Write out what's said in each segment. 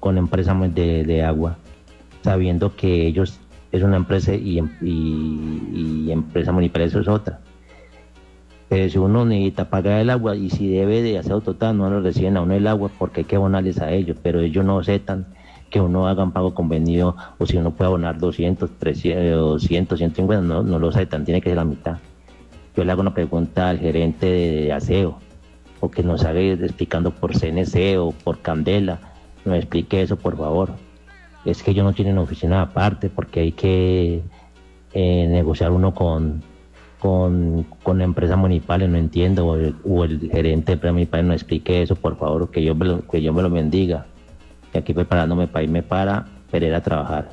con empresas de agua, sabiendo que ellos es una empresa y empresa municipal eso es otra. Pero si uno necesita pagar el agua y si debe de aseo total, no lo reciben a uno el agua porque hay que abonarles a ellos, pero ellos no aceptan que uno haga un pago convenido o si uno puede abonar 200, 300, 200, 150, no lo aceptan, tiene que ser la mitad. Yo le hago una pregunta al gerente de aseo o que nos haga explicando por CNC o por Candela, nos explique eso por favor. Es que ellos no tienen oficina aparte porque hay que negociar uno con empresas municipales, no entiendo, o el gerente de empresas municipales nos explique eso por favor, que yo me lo bendiga. Y aquí preparándome para irme para Pereira a trabajar.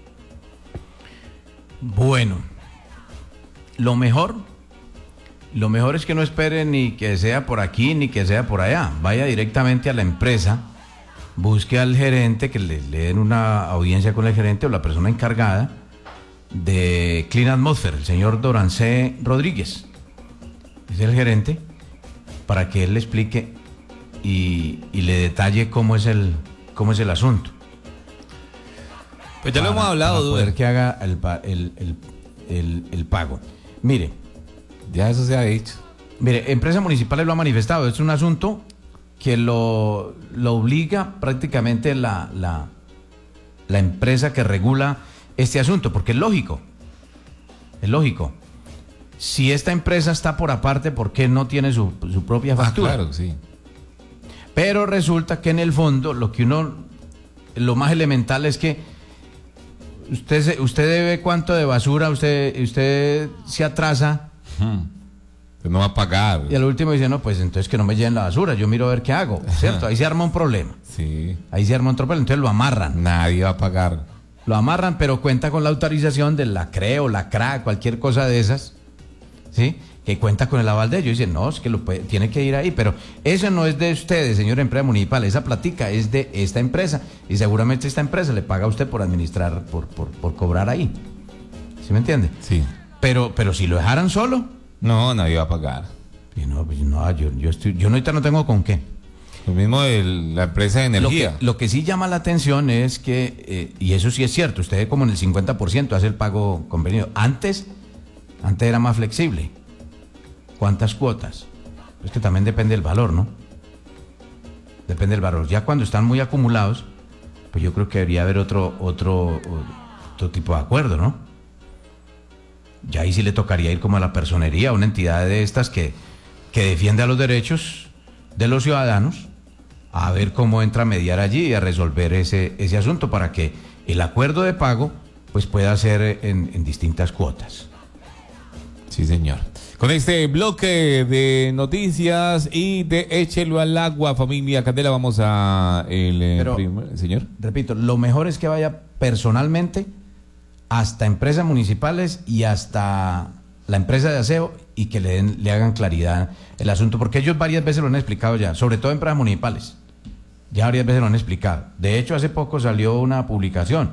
Bueno, lo mejor es que no espere ni que sea por aquí ni que sea por allá. Vaya directamente a la empresa, busque al gerente, que le den una audiencia con el gerente o la persona encargada de Clean Atmosphere, el señor Dorancé Rodríguez. Es el gerente, para que él le explique y le detalle cómo es el asunto. Pues ya lo hemos hablado, para poder que haga el pago. Mire, ya eso se ha dicho. Mire, empresas municipales lo ha manifestado. Es un asunto que lo obliga prácticamente la empresa que regula este asunto, porque es lógico. Si esta empresa está por aparte, ¿por qué no tiene su propia factura? Claro, sí. Pero resulta que en el fondo lo más elemental es que usted debe cuánto de basura, usted se atrasa. Usted no va a pagar. Y al último dice, no, pues entonces que no me lleven la basura, yo miro a ver qué hago, ¿cierto? Ahí se arma un problema. Sí. Entonces lo amarran. Nadie va a pagar. Lo amarran, pero cuenta con la autorización de la CRE o la CRA, cualquier cosa de esas, ¿sí? Que cuenta con el aval de ellos. Dicen, no, es que tiene que ir ahí, pero eso no es de ustedes, señor empresa municipal, esa platica es de esta empresa, y seguramente esta empresa le paga a usted por administrar, por cobrar ahí. ¿Sí me entiende? Sí. Pero si lo dejaran solo... No, nadie va a pagar. Y no, pues no, yo ahorita no tengo con qué. Lo mismo de la empresa de energía. Lo que sí llama la atención es que, y eso sí es cierto, usted como en el 50% hace el pago convenido. Antes era más flexible. ¿Cuántas cuotas? Es que también depende del valor, ¿no? Depende del valor. Ya cuando están muy acumulados, pues yo creo que debería haber otro tipo de acuerdo, ¿no? Ya ahí sí le tocaría ir como a la personería, a una entidad de estas que defiende a los derechos de los ciudadanos, a ver cómo entra a mediar allí y a resolver ese asunto para que el acuerdo de pago pues pueda ser en distintas cuotas. Sí, señor. Con este bloque de noticias y de Échelo al agua, familia Candela, vamos a señor. Repito, lo mejor es que vaya personalmente hasta empresas municipales y hasta la empresa de aseo y que le hagan claridad el asunto, porque ellos varias veces lo han explicado ya, sobre todo empresas municipales. Ya varias veces lo han explicado. De hecho, hace poco salió una publicación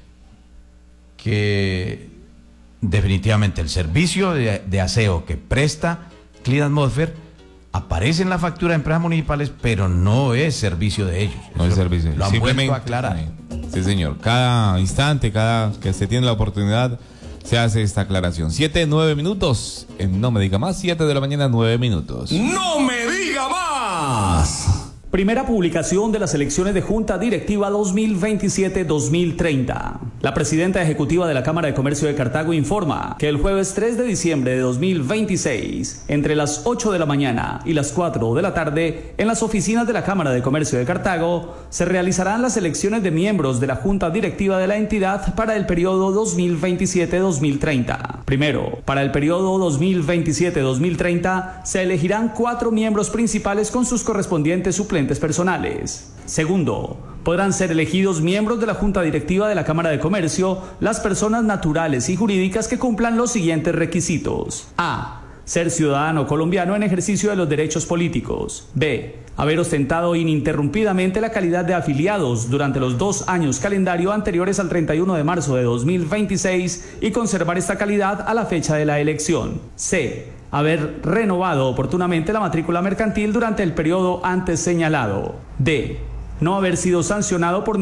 que definitivamente el servicio de aseo que presta Clean Atmosphere aparece en la factura de empresas municipales, pero no es servicio de ellos. No es servicio. Lo han vuelto a aclarar. Sí, señor. Cada instante, cada que se tiene la oportunidad, se hace esta aclaración. 7:09. No me diga más. 7 de la mañana, 9 minutos. ¡No me diga más! Primera publicación de las elecciones de Junta Directiva 2027-2030. La presidenta ejecutiva de la Cámara de Comercio de Cartago informa que el jueves 3 de diciembre de 2026, entre las 8 de la mañana y las 4 de la tarde, en las oficinas de la Cámara de Comercio de Cartago, se realizarán las elecciones de miembros de la Junta Directiva de la entidad para el periodo 2027-2030. Primero, para el periodo 2027-2030, se elegirán 4 miembros principales con sus correspondientes suplentes personales. Segundo, podrán ser elegidos miembros de la Junta Directiva de la Cámara de Comercio las personas naturales y jurídicas que cumplan los siguientes requisitos. A. Ser ciudadano colombiano en ejercicio de los derechos políticos. B. Haber ostentado ininterrumpidamente la calidad de afiliados durante los 2 años calendario anteriores al 31 de marzo de 2026 y conservar esta calidad a la fecha de la elección. C. Haber renovado oportunamente la matrícula mercantil durante el periodo antes señalado. D. No haber sido sancionado por